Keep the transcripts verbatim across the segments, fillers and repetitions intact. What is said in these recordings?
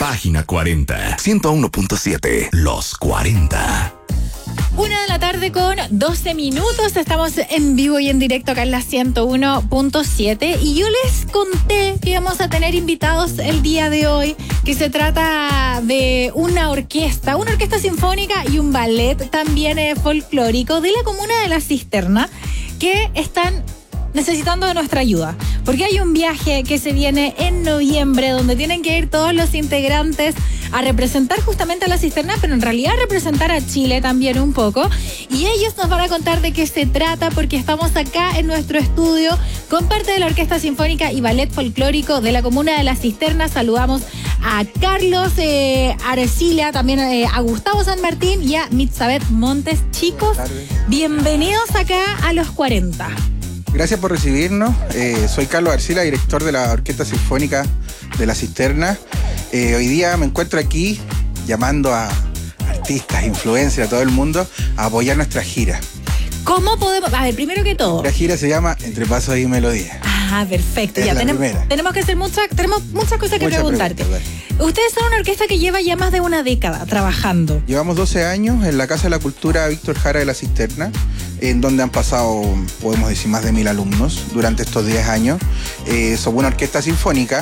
Página cuarenta, ciento uno punto siete, Los cuarenta. Una de la tarde con doce minutos. Estamos en vivo y en directo acá en la ciento uno punto siete. Y yo les conté que íbamos a tener invitados el día de hoy, que se trata de una orquesta, una orquesta sinfónica y un ballet también eh, folclórico de la comuna de La Cisterna, que están necesitando de nuestra ayuda, porque hay un viaje que se viene en noviembre donde tienen que ir todos los integrantes a representar justamente a La Cisterna, pero en realidad a representar a Chile también un poco, y ellos nos van a contar de qué se trata, porque estamos acá en nuestro estudio con parte de la Orquesta Sinfónica y Ballet Folclórico de la comuna de La Cisterna. Saludamos a Carlos eh, Arcila, también eh, a Gustavo San Martín y a Mitzabeth Montes. Chicos, bienvenidos acá a Los cuarenta. Gracias por recibirnos. Eh, soy Carlos Arcila, director de la Orquesta Sinfónica de La Cisterna. Eh, hoy día me encuentro aquí llamando a artistas, influencers, a todo el mundo a apoyar nuestra gira. ¿Cómo podemos...? A ver, primero que todo. La gira se llama Entre Pasos y Melodía. Ah, perfecto. Es ya la tenemos, primera. tenemos que hacer muchas, tenemos muchas cosas que Muchas preguntarte. preguntas, Ustedes son una orquesta que lleva ya más de una década trabajando. Llevamos doce años en la Casa de la Cultura Víctor Jara de La Cisterna, en donde han pasado, podemos decir, más de mil alumnos durante estos diez años. Eh, somos una orquesta sinfónica,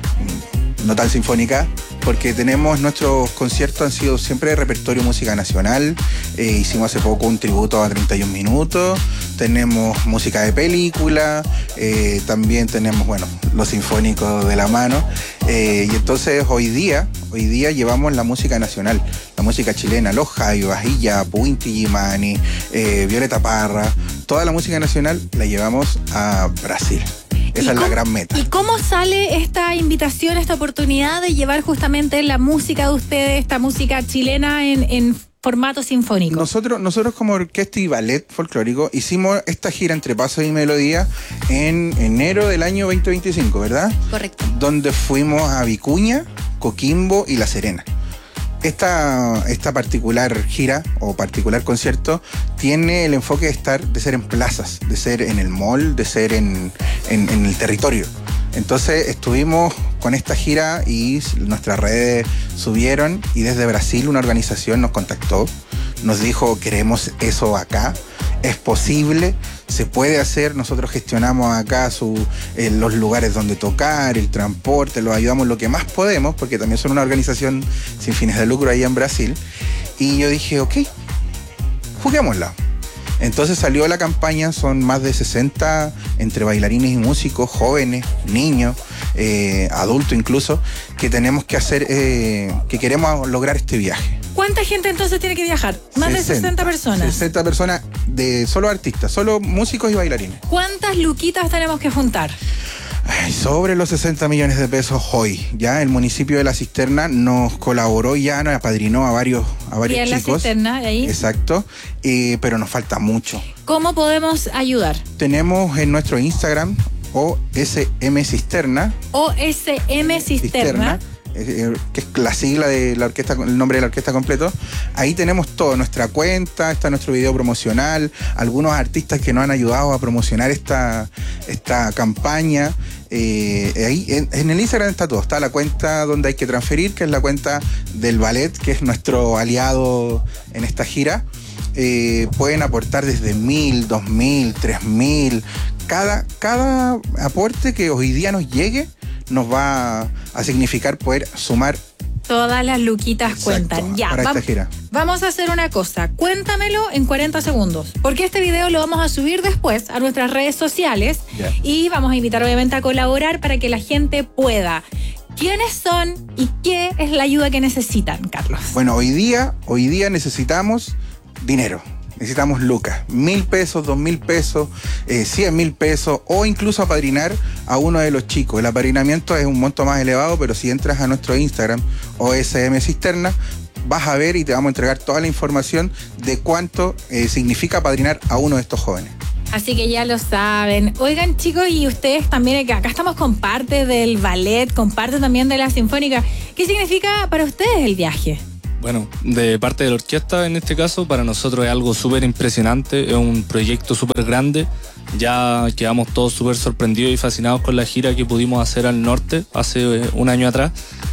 no tan sinfónica, porque tenemos nuestros conciertos han sido siempre de repertorio música nacional. Eh, hicimos hace poco un tributo a treinta y un minutos. Tenemos música de película. Eh, también tenemos, bueno, los sinfónicos de la mano. Eh, y entonces hoy día, hoy día llevamos la música nacional, la música chilena, los Jaivas, Iyapu, Inti Gimani, eh, Violeta Parra. Toda la música nacional la llevamos a Brasil. Esa es la gran meta. ¿Y cómo sale esta invitación, esta oportunidad de llevar justamente la música de ustedes, esta música chilena en, en formato sinfónico? Nosotros, nosotros como orquesta y ballet folclórico hicimos esta gira Entre Pasos y Melodía en enero del año veinte veinticinco, ¿verdad? Correcto. Donde fuimos a Vicuña, Coquimbo y La Serena. Esta, esta particular gira o particular concierto tiene el enfoque de estar, de ser en plazas, de ser en el mall, de ser en, en, en el territorio. Entonces estuvimos con esta gira y nuestras redes subieron, y desde Brasil una organización nos contactó, nos dijo: queremos eso acá, es posible, se puede hacer, nosotros gestionamos acá su, eh, los lugares donde tocar, el transporte, los ayudamos lo que más podemos, porque también son una organización sin fines de lucro ahí en Brasil. Y yo dije, ok, juguémosla. Entonces salió la campaña, son más de sesenta entre bailarines y músicos, jóvenes, niños, eh, adultos incluso, que tenemos que hacer, eh, que queremos lograr este viaje. ¿Cuánta gente entonces tiene que viajar? Más sesenta, de sesenta personas. sesenta personas de solo artistas, solo músicos y bailarines. ¿Cuántas luquitas tenemos que juntar? Ay, sobre los sesenta millones de pesos hoy. Ya el municipio de La Cisterna nos colaboró, ya nos apadrinó a varios, a varios y en chicos. La Cisterna, ahí. Exacto, eh, pero nos falta mucho. ¿Cómo podemos ayudar? Tenemos en nuestro Instagram O S M Cisterna. O S M Cisterna. Cisterna eh, que es la sigla de la orquesta, el nombre de la orquesta completo. Ahí tenemos todo, nuestra cuenta, está nuestro video promocional, algunos artistas que nos han ayudado a promocionar esta, esta campaña. Eh, ahí en, en el Instagram está todo, está la cuenta donde hay que transferir, que es la cuenta del ballet, que es nuestro aliado en esta gira. Eh, pueden aportar desde mil, dos mil, tres mil. Cada, cada aporte que hoy día nos llegue nos va a significar poder sumar. Todas las luquitas. Exacto, cuentan. Ya, para va, esta gira. Vamos a hacer una cosa. Cuéntamelo en cuarenta segundos. Porque este video lo vamos a subir después a nuestras redes sociales. Ya. Y vamos a invitar obviamente a colaborar para que la gente pueda. ¿Quiénes son y qué es la ayuda que necesitan, Carlos? Bueno, hoy día, hoy día necesitamos dinero. Necesitamos lucas, mil pesos, dos mil pesos, eh, cien mil pesos, o incluso apadrinar a uno de los chicos. El apadrinamiento es un monto más elevado, pero si entras a nuestro Instagram, O S M Cisterna, vas a ver y te vamos a entregar toda la información de cuánto eh, significa apadrinar a uno de estos jóvenes. Así que ya lo saben. Oigan, chicos, y ustedes también, acá estamos con parte del ballet, con parte también de la sinfónica. ¿Qué significa para ustedes el viaje? Bueno, de parte de la orquesta en este caso, para nosotros es algo súper impresionante, es un proyecto súper grande. Ya quedamos todos súper sorprendidos y fascinados con la gira que pudimos hacer al norte hace un año atrás.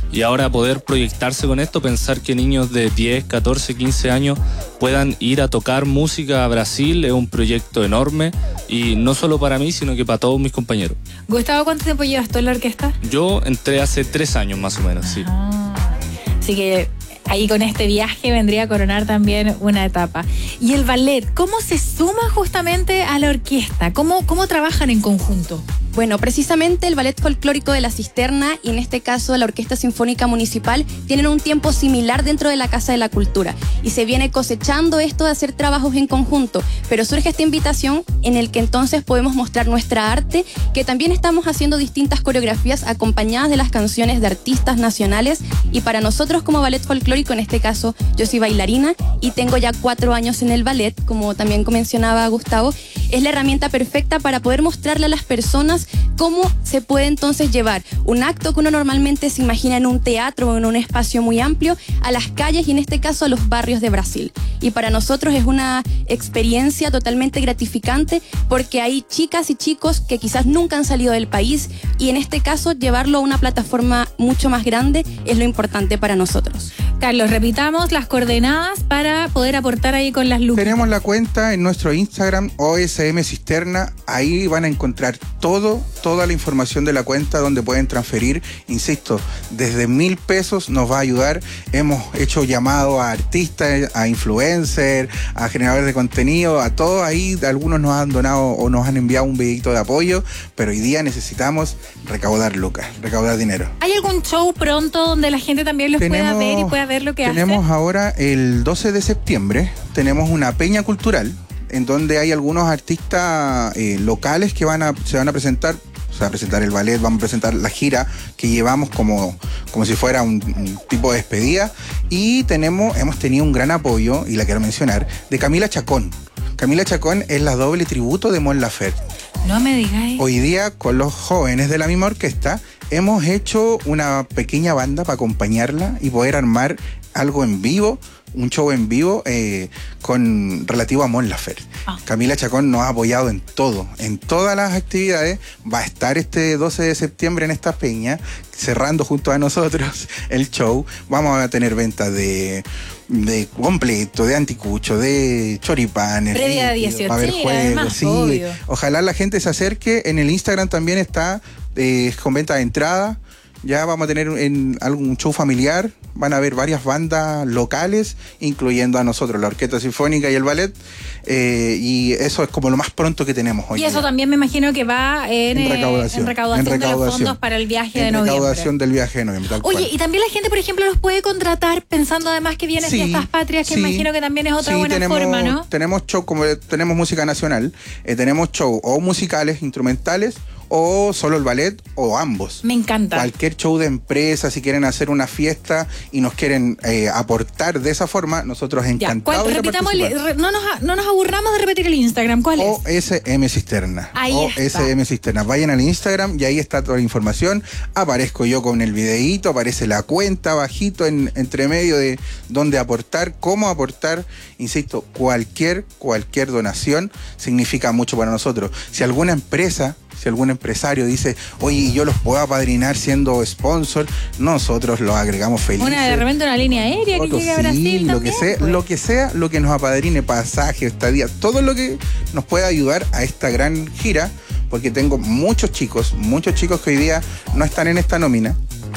y ahora poder proyectarse con esto, pensar que niños de diez, catorce, quince años puedan ir a tocar música a Brasil es un proyecto enorme, y no solo para mí, sino que para todos mis compañeros. Gustavo, ¿cuánto tiempo llevas tú en la orquesta? Yo entré hace tres años más o menos, sí. Ah, así que ahí con este viaje vendría a coronar también una etapa. Y el ballet, ¿cómo se suma justamente a la orquesta? ¿Cómo, cómo trabajan en conjunto? Bueno, precisamente el Ballet Folclórico de la Cisterna y en este caso la Orquesta Sinfónica Municipal tienen un tiempo similar dentro de la Casa de la Cultura y se viene cosechando esto de hacer trabajos en conjunto, pero surge esta invitación en el que entonces podemos mostrar nuestra arte, que también estamos haciendo distintas coreografías acompañadas de las canciones de artistas nacionales, y para nosotros como ballet folclórico, en este caso yo soy bailarina y tengo ya cuatro años en el ballet, como también mencionaba Gustavo, es la herramienta perfecta para poder mostrarle a las personas cómo se puede entonces llevar un acto que uno normalmente se imagina en un teatro o en un espacio muy amplio a las calles y en este caso a los barrios de Brasil. Y para nosotros es una experiencia totalmente gratificante porque hay chicas y chicos que quizás nunca han salido del país y en este caso llevarlo a una plataforma mucho más grande es lo importante para nosotros. Carlos, repitamos las coordenadas para poder aportar ahí con las luces. Tenemos la cuenta en nuestro Instagram, O S M Cisterna. Ahí van a encontrar todo, toda la información de la cuenta donde pueden transferir. Insisto, desde mil pesos nos va a ayudar. Hemos hecho llamado a artistas, a influencers, a generadores de contenido, a todos ahí. Algunos nos han donado o nos han enviado un videito de apoyo, pero hoy día necesitamos recaudar lucas, recaudar dinero. ¿Hay algún show pronto donde la gente también los Tenemos, pueda ver y pueda ver lo que hacen? Tenemos ahora el doce de septiembre, tenemos una peña cultural en donde hay algunos artistas eh, locales que van a, se van a presentar. Se va a presentar el ballet, vamos a presentar la gira que llevamos como, como si fuera un, un tipo de despedida. Y tenemos, hemos tenido un gran apoyo, y la quiero mencionar, de Camila Chacón. Camila Chacón es la doble tributo de Mon Laferte. No me digáis. Hoy día, con los jóvenes de la misma orquesta, hemos hecho una pequeña banda para acompañarla y poder armar algo en vivo, un show en vivo eh, con relativo a Mon Laferte. Ah. Camila Chacón nos ha apoyado en todo, en todas las actividades. Va a estar este doce de septiembre en esta peña, cerrando junto a nosotros el show. Vamos a tener ventas de, de completo, de anticucho, de choripanes. Previa dieciocho, va a haber sí, juegos, además, sí. obvio. Ojalá la gente se acerque. En el Instagram también está eh, con venta de entrada. Ya vamos a tener en algún show familiar, van a haber varias bandas locales, incluyendo a nosotros, la Orquesta Sinfónica y el Ballet, eh, y eso es como lo más pronto que tenemos hoy. Y eso día. También me imagino que va en, en, recaudación, en, recaudación, en recaudación de los fondos para el viaje en de noviembre. recaudación del viaje de noviembre. Tal Oye, cual. Y también la gente, por ejemplo, los puede contratar pensando además que viene Sí, Fiestas Patrias, que sí, imagino que también es otra sí, buena tenemos, forma, ¿no? Tenemos show, como tenemos música nacional, eh, tenemos show o musicales, instrumentales, o solo el ballet, o ambos. Me encanta. Cualquier show de empresa, si quieren hacer una fiesta y nos quieren eh, aportar de esa forma, nosotros encantados ya, de repitamos el, participar. no, nos, no nos aburramos de repetir el Instagram. ¿Cuál O es? S M Cisterna. Ahí O está. S M Cisterna. Vayan al Instagram y ahí está toda la información. Aparezco yo con el videíto, aparece la cuenta bajito en, entre medio de dónde aportar, cómo aportar. Insisto, cualquier, cualquier donación significa mucho para nosotros. Si alguna empresa, si algún empresario dice, oye, yo los puedo apadrinar siendo sponsor, nosotros los agregamos felices. Una, de repente una línea aérea que Otro, llegue a sí, Brasil lo también, que sea, pues. lo que sea, lo que nos apadrine, pasaje, estadía, todo lo que nos pueda ayudar a esta gran gira, porque tengo muchos chicos, muchos chicos que hoy día no están en esta nómina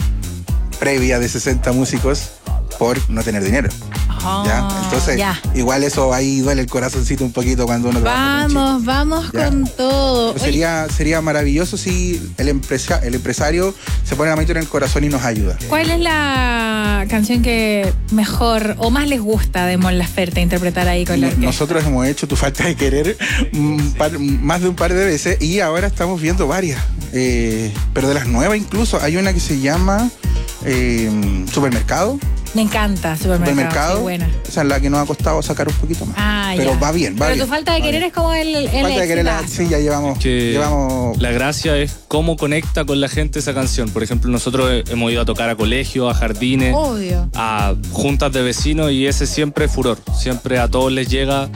previa de sesenta músicos por no tener dinero. Oh, ¿Ya? Entonces, ya. igual eso ahí duele el corazoncito un poquito cuando uno trabaja con Vamos, vamos Ya. con todo. Pero sería, sería maravilloso si el, empresa, el empresario se pone la mano en el corazón y nos ayuda. ¿Cuál es la canción que mejor o más les gusta de Mon Laferte interpretar ahí con la orquesta? Nosotros hemos hecho Tu Falta de Querer un par- más de un par de veces y ahora estamos viendo varias. Eh, pero de las nuevas incluso, hay una que se llama eh, Supermercado. Me encanta Supermercado. Supermercado. Sí, buena. Esa es la que nos ha costado sacar un poquito más. Ah, pero ya. va bien, va Pero bien. Tu Falta de va Querer bien. es como el, el Falta de Querer, la- exitazo. sí, ya llevamos, Que llevamos la gracia es cómo conecta con la gente esa canción. Por ejemplo, nosotros hemos ido a tocar a colegios, a jardines, Obvio. a juntas de vecinos, y ese siempre es furor. Siempre a todos les llega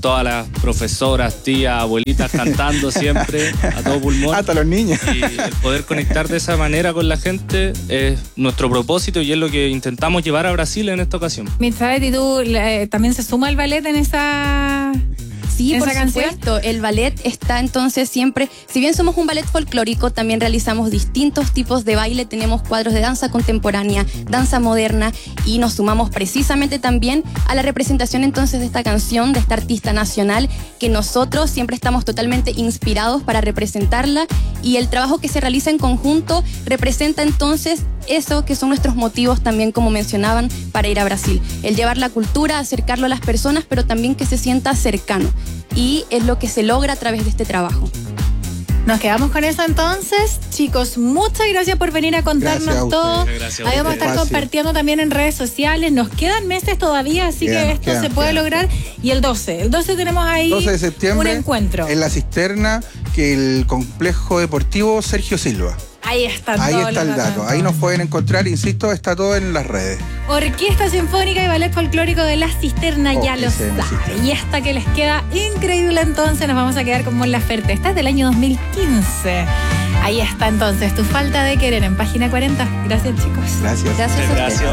todas las profesoras, tías, abuelitas cantando siempre a todo pulmón. Hasta los niños. Y el poder conectar de esa manera con la gente es nuestro propósito y es lo que intentamos llevar a Brasil en esta ocasión. Mitzabeth, ¿y tú eh, también se suma el ballet en esa... Sí, por ¿Esa canción? supuesto. El ballet está entonces siempre, si bien somos un ballet folclórico, también realizamos distintos tipos de baile. Tenemos cuadros de danza contemporánea, danza moderna y nos sumamos precisamente también a la representación entonces de esta canción, de esta artista nacional, que nosotros siempre estamos totalmente inspirados para representarla, y el trabajo que se realiza en conjunto representa entonces eso que son nuestros motivos también, como mencionaban, para ir a Brasil. El llevar la cultura, acercarlo a las personas, pero también que se sienta cercano. Y es lo que se logra a través de este trabajo. Nos quedamos con eso entonces. Chicos, muchas gracias por venir a contarnos Gracias a todo. ustedes. Gracias a Ahí vamos a estar ustedes. compartiendo también en redes sociales. Nos quedan meses todavía, así Quedan, que esto quedan, se puede quedan. lograr. Y el doce, el doce tenemos ahí doce de septiembre. un encuentro. En la cisterna, que el complejo deportivo Sergio Silva. Ahí están Ahí todos está los el dato. datos. Ahí nos pueden encontrar, insisto, está todo en las redes. Orquesta Sinfónica y Ballet Folclórico de La Cisterna, Oh, ya lo ese es la sabe. Cisterna. Y esta que les queda increíble, entonces nos vamos a quedar con Mon Laferte. Esta es del año dos mil quince. Ahí está entonces, Tu falta de querer en página cuarenta. Gracias, chicos. Gracias. Gracias a ustedes. Gracias.